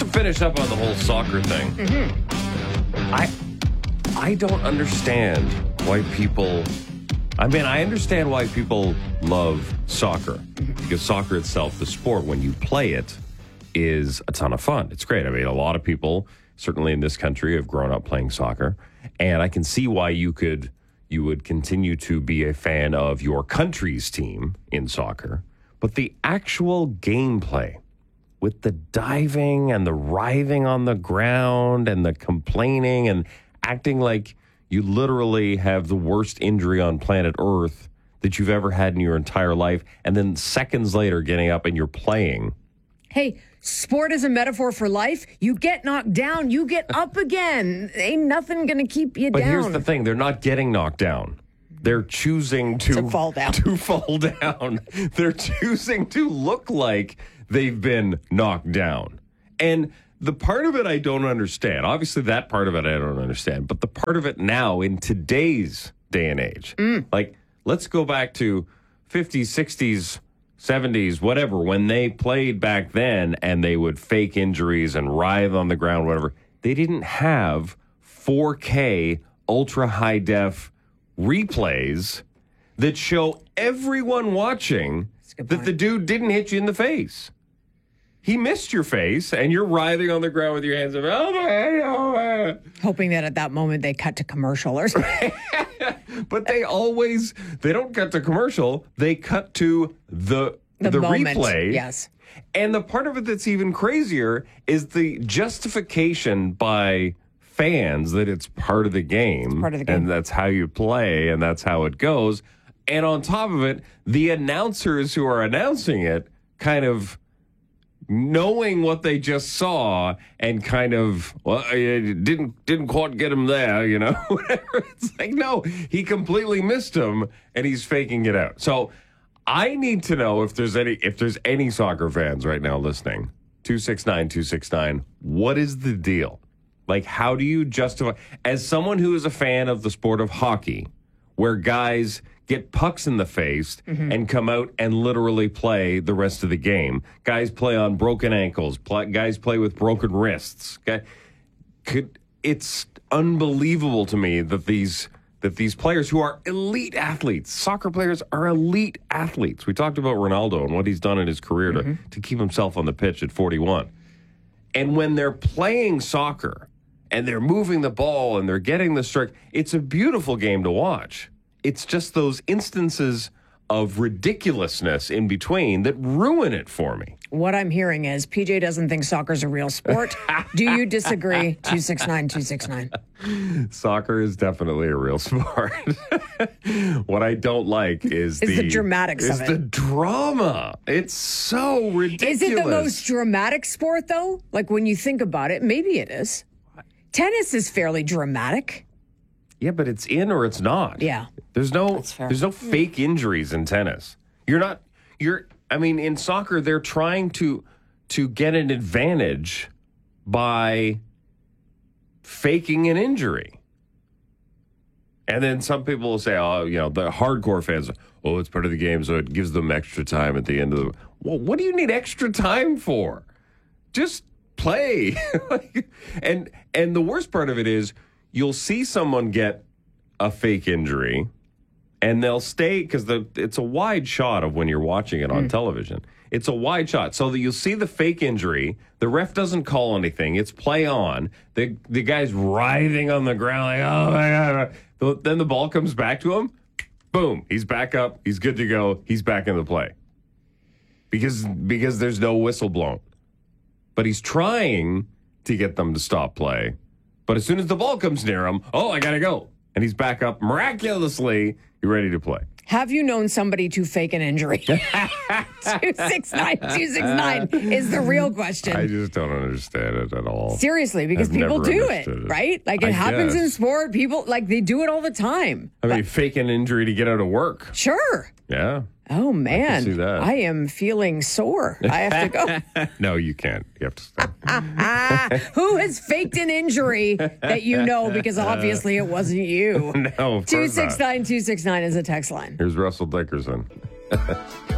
finish up on the whole soccer thing. I don't understand why people... I mean, I understand why people love soccer. Because soccer itself, the sport, when you play it, is a ton of fun. It's great. I mean, a lot of people, certainly in this country, have grown up playing soccer. And I can see why you would continue to be a fan of your country's team in soccer. But the actual gameplay, with the diving and the writhing on the ground and the complaining and acting like you literally have the worst injury on planet Earth that you've ever had in your entire life, and then seconds later getting up and you're playing. Hey, sport is a metaphor for life. You get knocked down, you get up again. Ain't nothing going to keep you But down. here's the thing. They're not getting knocked down. They're choosing to fall down. They're choosing to look like they've been knocked down. And the part of it I don't understand. Obviously, that part of it I don't understand. But the part of it now in today's day and age, like, let's go back to 50s, 60s, 70s, whatever, when they played back then and they would fake injuries and writhe on the ground, whatever. They didn't have 4K ultra high def replays that show everyone watching that the dude didn't hit you in the face. He missed your face, and you're writhing on the ground with your hands up. Hoping that at that moment they cut to commercial or something. But they don't cut to commercial. They cut to the moment, replay. yes. And the part of it that's even crazier is the justification by fans that it's part of the game. It's part of the game. And that's how you play, and that's how it goes. And on top of it, the announcers who are announcing it kind of knowing what they just saw and kind of, well, didn't quite get him there, you know, whatever. It's like, no, he completely missed him and he's faking it out. So I need to know if there's any soccer fans right now listening. 269-269, what is the deal? Like, how do you justify, as someone who is a fan of the sport of hockey, where guys get pucks in the face and come out and literally play the rest of the game. Guys play on broken ankles. Guys play with broken wrists. It's unbelievable to me that these players who are elite athletes, soccer players are elite athletes. We talked about Ronaldo and what he's done in his career to keep himself on the pitch at 41. And when they're playing soccer and they're moving the ball and they're getting the strike, it's a beautiful game to watch. It's just those instances of ridiculousness in between that ruin it for me. What I'm hearing is PJ doesn't think soccer's a real sport. Do you disagree? 269-269. Soccer is definitely a real sport. What I don't like is the dramatics of it. It's the drama. It's so ridiculous. Is it the most dramatic sport, though? Like, when you think about it, maybe it is. Tennis is fairly dramatic. Yeah, but it's in or it's not. Yeah. There's no fake injuries in tennis. I mean, in soccer, they're trying to get an advantage by faking an injury. And then some people will say, oh, you know, the hardcore fans, oh, it's part of the game, so it gives them extra time at the end of the... Well, what do you need extra time for? Just play. And the worst part of it is, you'll see someone get a fake injury, and they'll stay, because it's a wide shot of when you're watching it on television. It's a wide shot. So that you'll see the fake injury. The ref doesn't call anything. It's play on. The guy's writhing on the ground like, oh, my God. Then the ball comes back to him. Boom. He's back up. He's good to go. He's back in the play. Because there's no whistle blown. But he's trying to get them to stop play. But as soon as the ball comes near him, oh, I got to go. And he's back up miraculously. You're ready to play. Have you known somebody to fake an injury? 269-269 is the real question. I just don't understand it at all. Seriously, because people do it, right? Like, it happens in sport. People, like, they do it all you time. I mean, fake an injury to get out of work. Sure. Yeah. Oh, man. I can see that. I am feeling sore. I have to go. No, you can't. You have to stop. Who has faked an injury that you know, because obviously it wasn't you? No, of course not. 269-269 is a text line. Here's Russell Dickerson.